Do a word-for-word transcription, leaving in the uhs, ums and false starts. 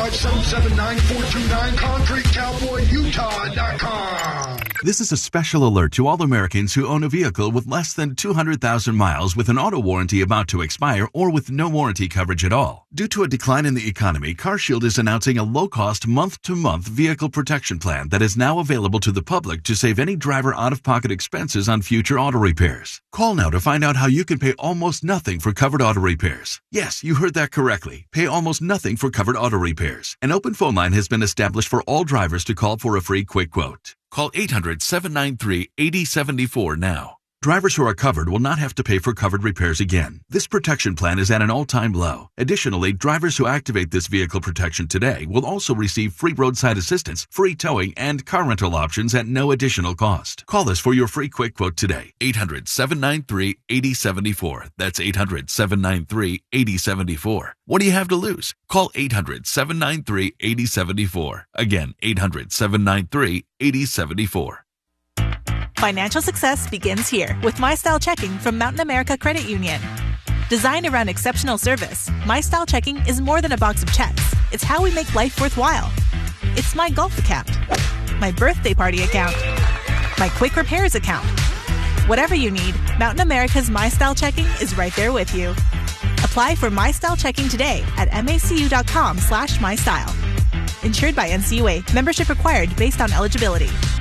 five seven seven, nine four two nine, concrete cowboy utah dot com. This is a special alert to all Americans who own a vehicle with less than two hundred thousand miles with an auto warranty about to expire or with no warranty coverage at all. Due to a decline in the economy, CarShield is announcing a low-cost month-to-month vehicle protection plan that is now available to the public to save any driver out-of-pocket expenses on future auto repairs. Call now to find out how you can pay almost nothing for covered auto repairs. Yes, you heard that correctly. Pay almost nothing for covered auto repairs. An open phone line has been established for all drivers to call for a free quick quote. Call eight hundred, seven nine three, eight zero seven four now. Drivers who are covered will not have to pay for covered repairs again. This protection plan is at an all-time low. Additionally, drivers who activate this vehicle protection today will also receive free roadside assistance, free towing, and car rental options at no additional cost. Call us for your free quick quote today. eight hundred, seven nine three, eight zero seven four. That's eight hundred, seven nine three, eight zero seven four. What do you have to lose? Call eight hundred, seven nine three, eight zero seven four. Again, eight hundred, seven nine three, eight zero seven four. Financial success begins here with My Style Checking from Mountain America Credit Union. Designed around exceptional service, My Style Checking is more than a box of checks. It's how we make life worthwhile. It's my golf account, my birthday party account, my quick repairs account. Whatever you need, Mountain America's My Style Checking is right there with you. Apply for My Style Checking today at macu.com slash mystyle. Insured by N C U A. Membership required based on eligibility.